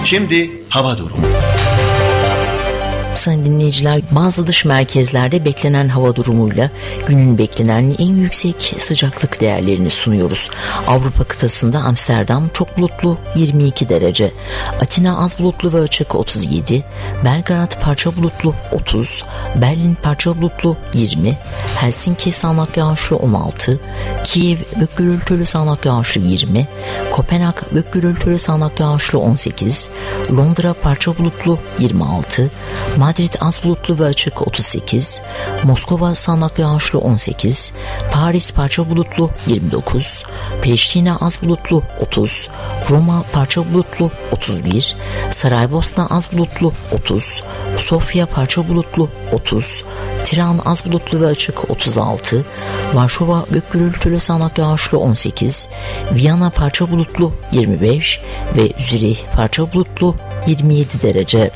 Şimdi hava durumu. Sayın dinleyiciler, bazı dış merkezlerde beklenen hava durumuyla günün beklenen en yüksek sıcaklık değerlerini sunuyoruz. Avrupa kıtasında Amsterdam çok bulutlu 22 derece, Atina az bulutlu ve açık 37, Belgrad parça bulutlu 30, Berlin parça bulutlu 20, Helsinki sağanak yağışlı 16, Kiev gök gürültülü sağanak yağışlı 20, Kopenhag gök gürültülü sağanak yağışlı 18, Londra parça bulutlu 26, Madrid az bulutlu ve açık 38, Moskova sağanak yağışlı 18, Paris parça bulutlu 29, Priştine az bulutlu 30, Roma parça bulutlu 31, Saraybosna az bulutlu 30, Sofya parça bulutlu 30, Tiran az bulutlu ve açık 36, Varşova gök gürültülü sağanak yağışlı 18, Viyana parça bulutlu 25 ve Zürih parça bulutlu 27 derece.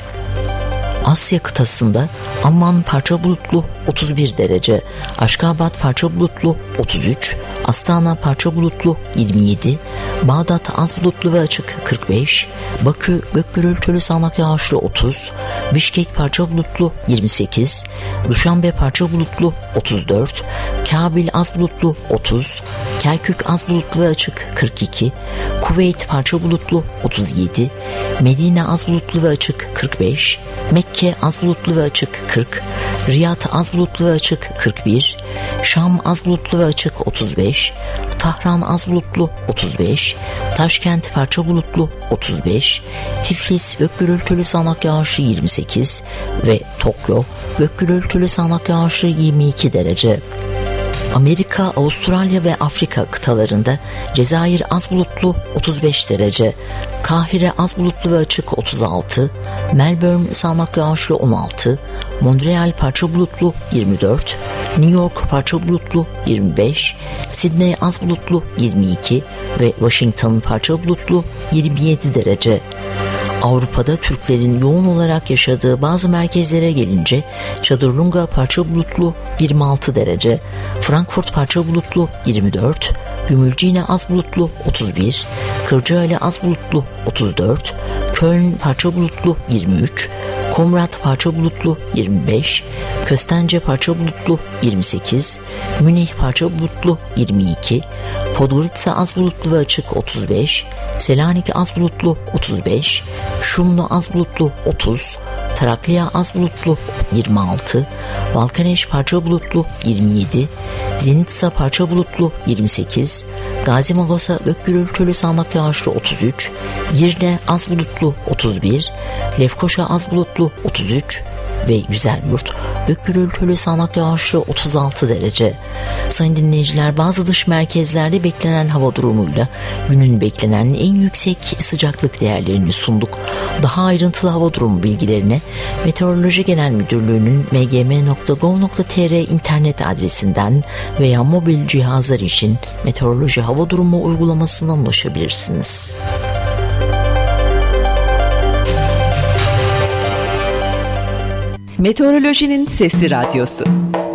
Asya kıtasında Amman parça bulutlu 31 derece, Aşkabat parça bulutlu 33, Astana parça bulutlu 27, Bağdat az bulutlu ve açık 45, Bakü gök gürültülü sağanak yağışlı 30, Bişkek parça bulutlu 28, Duşanbe parça bulutlu 34, Kabil az bulutlu 30, Kerkük az bulutlu ve açık 42, Kuveyt parça bulutlu 37, Medine az bulutlu ve açık 45, Mekke az bulutlu ve açık 40, Riyad az bulutlu ve açık 41, Şam az bulutlu ve açık 35, Tahran az bulutlu 35, Taşkent parça bulutlu 35, Tiflis gök gürültülü sağanak yağışlı 28 ve Tokyo gök gürültülü sağanak yağışlı 22 derece. Amerika, Avustralya ve Afrika kıtalarında Cezayir az bulutlu 35 derece, Kahire az bulutlu ve açık 36, Melbourne sağanak yağışlı 16, Montreal parça bulutlu 24, New York parça bulutlu 25, Sydney az bulutlu 22 ve Washington parça bulutlu 27 derece. Avrupa'da Türklerin yoğun olarak yaşadığı bazı merkezlere gelince Çadırlunga parça bulutlu 26 derece, Frankfurt parça bulutlu 24, Gümülcine az bulutlu 31, Kırcaali az bulutlu 34, Köln parça bulutlu 23, Komrat parça bulutlu 25, Köstence parça bulutlu 28, Münih parça bulutlu 22, Podgorica az bulutlu ve açık 35, Selanik az bulutlu 35, Şumlu az bulutlu 30, Trakya az bulutlu 26, Balkaneş parça bulutlu 27, Zenitsa parça bulutlu 28, Gazi Magosa gök gürültülü sağanak yağışlı 33, Yirne az bulutlu 31, Lefkoşa az bulutlu 33 ve Güzelyurt gök gürültülü sağanak yağışlı 36 derece. Sayın dinleyiciler, bazı dış merkezlerde beklenen hava durumuyla günün beklenen en yüksek sıcaklık değerlerini sunduk. Daha ayrıntılı hava durumu bilgilerine Meteoroloji Genel Müdürlüğü'nün mgm.gov.tr internet adresinden veya mobil cihazlar için Meteoroloji Hava Durumu uygulamasından ulaşabilirsiniz. Meteorolojinin Sesi Radyosu.